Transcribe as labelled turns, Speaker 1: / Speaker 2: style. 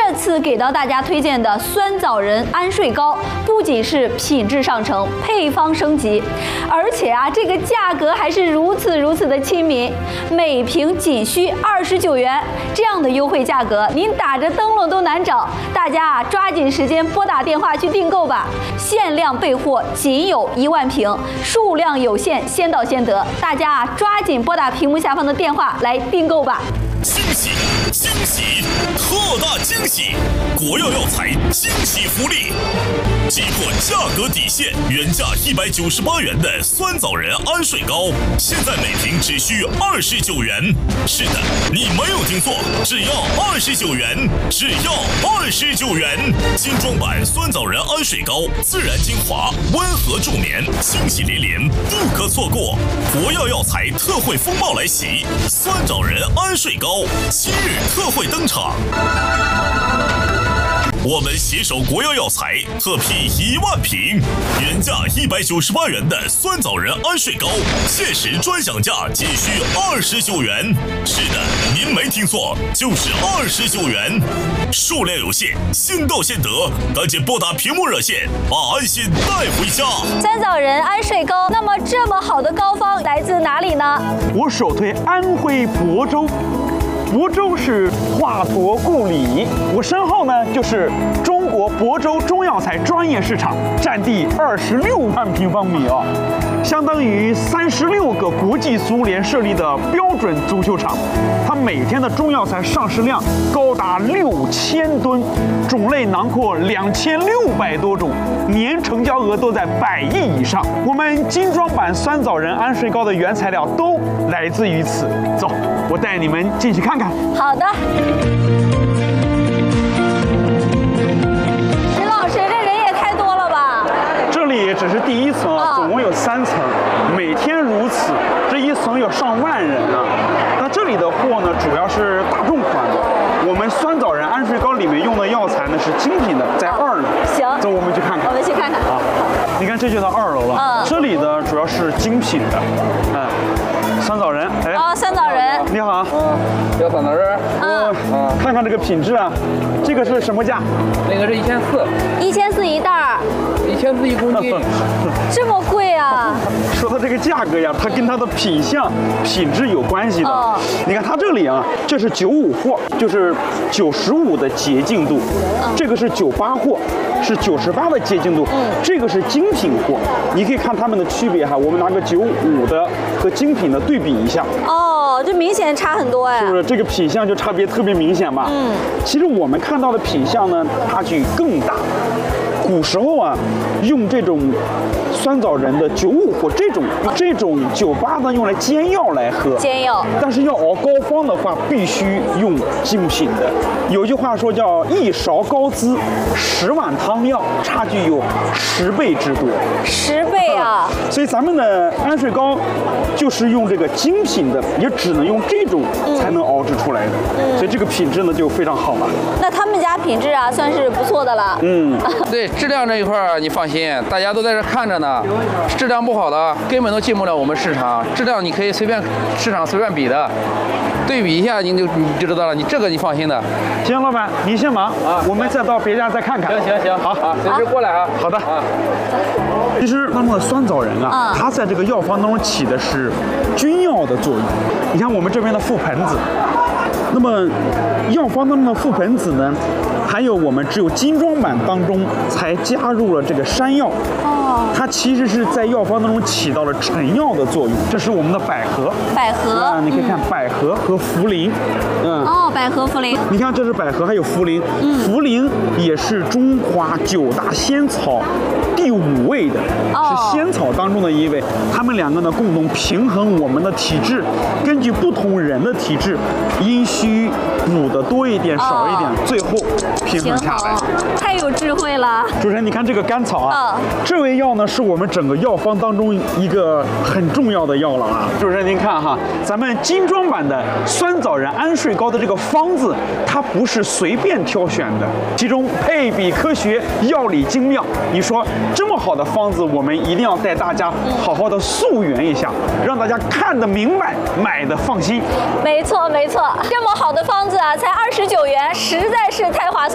Speaker 1: 这次给到大家推荐的酸枣仁安睡膏，不仅是品质上乘、配方升级，而且这个价格还是如此的亲民，每瓶仅需29元，这样的优惠价格，您打着灯笼都难找。大家抓紧时间拨打电话去订购吧，限量备货，仅有1万瓶，数量有限，先到先得。大家抓紧拨打屏幕下方的电话来订购吧。
Speaker 2: 惊喜！惊喜！特大惊喜！国药药材惊喜福利！击破价格底线，原价198元的酸枣仁安睡膏，现在每瓶只需29元。是的，你没有听错，只要29元，只要29元！精装版酸枣仁安睡膏，自然精华，温和助眠，惊喜连连，不可错过！国药药材特惠风暴来袭，酸枣仁安睡膏今日特惠登场。我们携手国药药材特批1万瓶，原价198元的酸枣仁安睡膏，限时专享价仅需29元。是的，您没听错，就是29元，数量有限，先到先得，赶紧拨打屏幕热线，把安心带回家。
Speaker 1: 酸枣仁安睡膏，那么这么好的膏方来自哪里呢？
Speaker 3: 我首推安徽亳州。亳州是华佗故里，我身后呢就是中国亳州中药材专业市场，占地26万平方米啊，相当于36个国际足联设立的标准足球场。它每天的中药材上市量高达6000吨，种类囊括2600多种，年成交额都在100亿以上。我们精装版酸枣仁安睡膏的原材料都来自于此。走，我带你们进去看看。
Speaker 1: 好的。石老师，这人也太多了吧？
Speaker 3: 这里只是第1层啊，总共有3层，每天如此，这1层有上万人啊。那这里的货呢，主要是大众款的。我们酸枣仁安睡膏里面用的药材呢是精品的，在2楼。
Speaker 1: 行，
Speaker 3: 走，我们去看看。
Speaker 1: 我们去看看。
Speaker 3: 好，你看这就到2楼了。这里的主要是精品的，酸枣仁。哎，
Speaker 1: 酸枣仁。
Speaker 3: 你好。
Speaker 4: 要酸枣仁。
Speaker 3: 看看这个品质啊，这个是什么价？
Speaker 4: 那个是1400，1400
Speaker 1: 一袋儿
Speaker 4: ，1400一公斤，
Speaker 1: 这么贵啊！
Speaker 3: 说到这个价格呀，它跟它的品相、品质有关系的。你看它这里啊，这是95货，就是95的洁净度；这个是98货，是98的洁净度。这个是精品货，你可以看它们的区别哈。我们拿个95的和精品的对比一下。
Speaker 1: 哦，这明显差很多哎。
Speaker 3: 是不是这个品相就差别特别明显吧？其实我们看到的品相呢，差距更大。古时候啊，用这种酸枣仁的95货这种98呢，用来煎药来喝。
Speaker 1: 煎药。但
Speaker 3: 是要熬膏方的话，必须用精品的。有句话说叫1勺膏滋，10碗汤药，差距有10倍之多。
Speaker 1: 10倍啊！
Speaker 3: 所以咱们的安睡膏就是用这个精品的，也只能用这种才能熬制出来的。所以这个品质呢就非常好了。
Speaker 1: 那他们家品质啊，算是不错的了。
Speaker 4: 对，质量这一块儿你放心，大家都在这看着呢。质量不好的根本都进不了我们市场，质量你可以市场随便比的，对比一下你就知道了。你这个你放心的。
Speaker 3: 行，老板您先忙啊，我们再到别家再看看。
Speaker 4: 行，好啊，随时过来啊。
Speaker 3: 好的。其实当中的酸枣仁啊，它在这个药方当中起的是君药的作用。你看我们这边的覆盆子，那么药方当中的覆盆子呢，还有我们只有精装版当中才加入了这个山药。它其实是在药方当中起到了成药的作用。这是我们的百合，你可以看百合和茯苓，
Speaker 1: 百合茯苓。
Speaker 3: 你看这是百合，还有茯苓，茯苓也是中华9大仙草第5位的，是仙草当中的1位。它们2个呢共同平衡我们的体质，根据不同人的体质，阴虚补的多一点少一点，最后平衡下来。
Speaker 1: 太有智慧了。
Speaker 3: 主持人，你看这个甘草啊，这味药呢是我们整个药方当中一个很重要的药了啊。主持人您看哈，咱们精装版的酸枣仁安睡膏的这个方子，它不是随便挑选的，其中配比科学，药理精妙。你说这么好的方子，我们一定要带大家好好的溯源一下，让大家看得明白，买的放心。
Speaker 1: 没错，这么好的方子啊，才29元，实在是太划算。